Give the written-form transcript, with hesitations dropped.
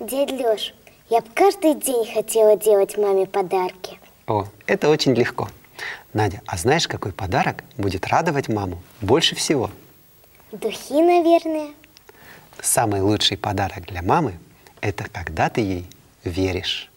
Дядь Лёш, я бы каждый день хотела делать маме подарки. О, это очень легко. Надя, а знаешь, какой подарок будет радовать маму больше всего? Духи, наверное. Самый лучший подарок для мамы – это когда ты ей веришь.